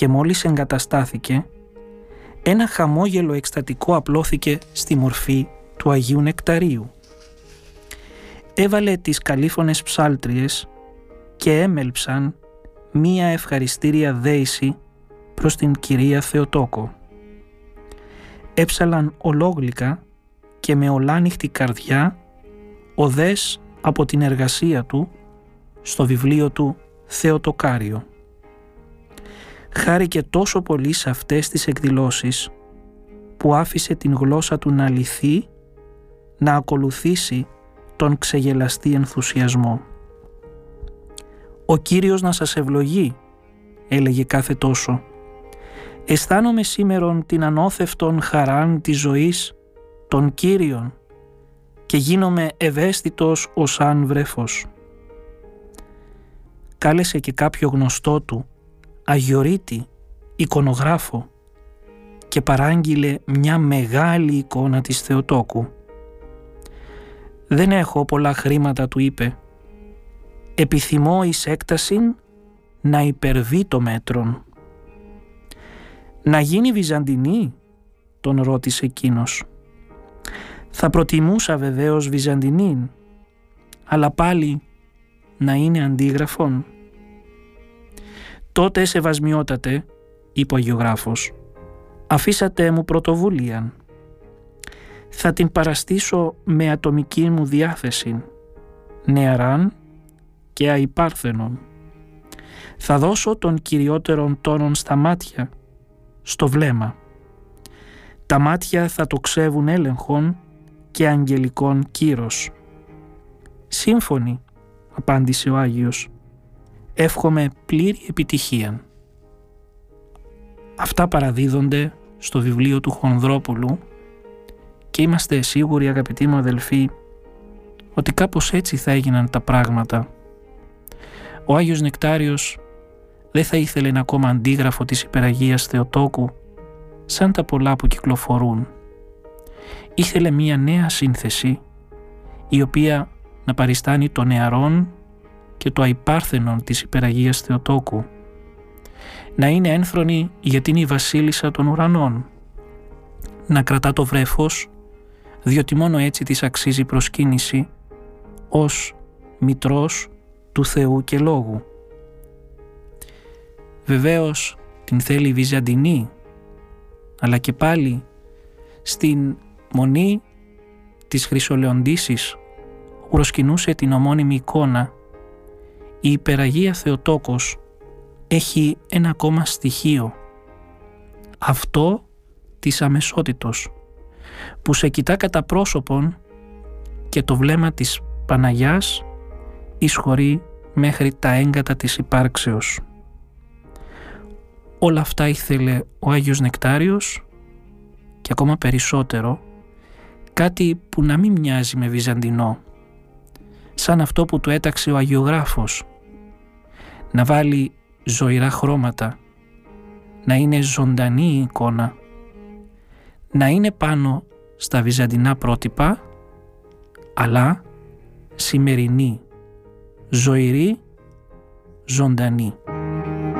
και μόλις εγκαταστάθηκε, ένα χαμόγελο εκστατικό απλώθηκε στη μορφή του Αγίου Νεκταρίου. Έβαλε τις καλήφωνες ψάλτριες και έμελψαν μία ευχαριστήρια δέηση προς την Κυρία Θεοτόκο. Έψαλαν ολόγλυκα και με ολάνυχτη καρδιά οδές από την εργασία του στο βιβλίο του Θεοτοκάριο. Χάρηκε τόσο πολύ σε αυτές τις εκδηλώσεις που άφησε την γλώσσα του να λυθεί, να ακολουθήσει τον ξεγελαστή ενθουσιασμό. «Ο Κύριος να σας ευλογεί», έλεγε κάθε τόσο. «Αισθάνομαι σήμερον την ανώθευτον χαράν της ζωής των Κύριων και γίνομαι ευαίσθητος ως αν βρέφος». Κάλεσε και κάποιο γνωστό του, αγιορείτη, εικονογράφο, και παράγγειλε μια μεγάλη εικόνα της Θεοτόκου. «Δεν έχω πολλά χρήματα», του είπε. «Επιθυμώ εις έκτασιν να υπερβεί το μέτρον». «Να γίνει Βυζαντινή?» τον ρώτησε εκείνος. «Θα προτιμούσα βεβαίως Βυζαντινήν, αλλά πάλι να είναι αντίγραφον». «Τότε, σεβασμιότατε», είπε ο αγιογράφος, «αφήσατε μου πρωτοβουλίαν. Θα την παραστήσω με ατομική μου διάθεση, νεαράν και αϊπάρθενον. Θα δώσω των κυριότερων τόνων στα μάτια, στο βλέμμα. Τα μάτια θα το ξεύουν έλεγχον και αγγελικών κύρος». «Σύμφωνοι», απάντησε ο Άγιος, «εύχομαι πλήρη επιτυχία». Αυτά παραδίδονται στο βιβλίο του Χονδρόπουλου και είμαστε σίγουροι, αγαπητοί μου αδελφοί, ότι κάπως έτσι θα έγιναν τα πράγματα. Ο Άγιος Νεκτάριος δεν θα ήθελε ένα ακόμα αντίγραφο της Υπεραγίας Θεοτόκου σαν τα πολλά που κυκλοφορούν. Ήθελε μία νέα σύνθεση η οποία να παριστάνει το νεαρόν και το αϊπάρθενον της Υπεραγίας Θεοτόκου, να είναι ένθρονη γιατί είναι η βασίλισσα των ουρανών, να κρατά το βρέφος διότι μόνο έτσι της αξίζει προσκύνηση ως μητρός του Θεού και Λόγου. Βεβαίως την θέλει Βυζαντινή, αλλά και πάλι στην μονή της Χρυσολεοντήσης που προσκυνούσε την ομώνυμη εικόνα, η Υπεραγία Θεοτόκος έχει ένα ακόμα στοιχείο, αυτό της αμεσότητος, που σε κοιτά κατά πρόσωπον και το βλέμμα της Παναγιάς εισχωρεί μέχρι τα έγκατα της υπάρξεως. Όλα αυτά ήθελε ο Άγιος Νεκτάριος και ακόμα περισσότερο κάτι που να μην μοιάζει με βυζαντινό, σαν αυτό που του έταξε ο αγιογράφος, να βάλει ζωηρά χρώματα, να είναι ζωντανή η εικόνα, να είναι πάνω στα βυζαντινά πρότυπα, αλλά σημερινή, ζωηρή, ζωντανή.